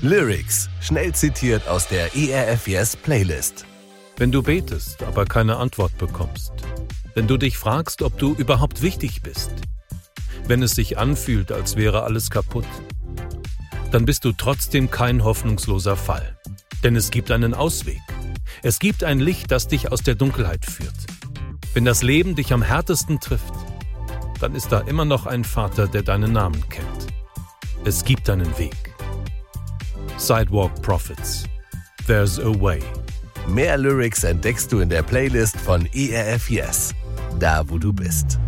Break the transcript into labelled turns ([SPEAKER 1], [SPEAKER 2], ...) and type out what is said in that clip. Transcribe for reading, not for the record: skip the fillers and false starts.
[SPEAKER 1] Lyrics, schnell zitiert aus der ERF Yes Playlist.
[SPEAKER 2] Wenn du betest, aber keine Antwort bekommst. Wenn du dich fragst, ob du überhaupt wichtig bist. Wenn es sich anfühlt, als wäre alles kaputt. Dann bist du trotzdem kein hoffnungsloser Fall. Denn es gibt einen Ausweg. Es gibt ein Licht, das dich aus der Dunkelheit führt. Wenn das Leben dich am härtesten trifft, dann ist da immer noch ein Vater, der deinen Namen kennt. Es gibt einen Weg. Sidewalk Prophets. There's a way.
[SPEAKER 1] Mehr Lyrics entdeckst du in der Playlist von ERF Yes, da wo du bist.